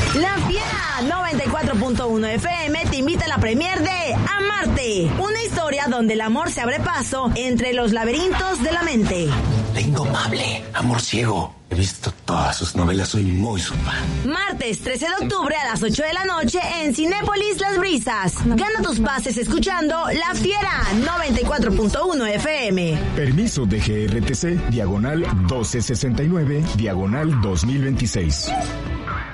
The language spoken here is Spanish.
La Fiera 94.1 FM te invita a la premier de Amarte, una historia donde el amor se abre paso entre los laberintos de la mente. La Indomable, Amor Ciego. He visto todas sus novelas, soy muy su fan. Martes 13 de octubre a las 8 de la noche en Cinépolis Las Brisas. Gana tus pases escuchando La Fiera 94.1 FM. Permiso de GRTC, diagonal 1269, diagonal 2026.